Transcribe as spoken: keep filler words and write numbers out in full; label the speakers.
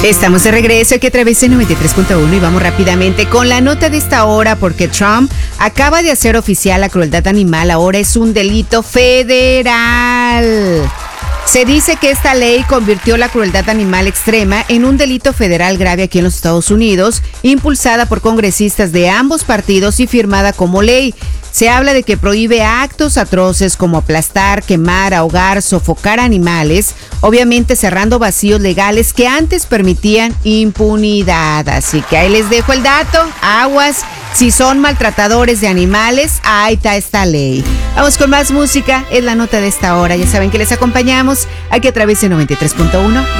Speaker 1: Estamos de regreso aquí a través de noventa y tres punto uno y vamos rápidamente con la nota de esta hora porque Trump acaba de hacer oficial la crueldad animal, ahora es un delito federal. Se dice que esta ley convirtió la crueldad animal extrema en un delito federal grave aquí en los Estados Unidos, impulsada por congresistas de ambos partidos y firmada como ley. Se habla de que prohíbe actos atroces como aplastar, quemar, ahogar, sofocar animales, obviamente cerrando vacíos legales que antes permitían impunidad. Así que ahí les dejo el dato, aguas, si son maltratadores de animales, ahí está esta ley. Vamos con más música, es la nota de esta hora, ya saben que les acompañamos aquí a través de noventa y tres punto uno.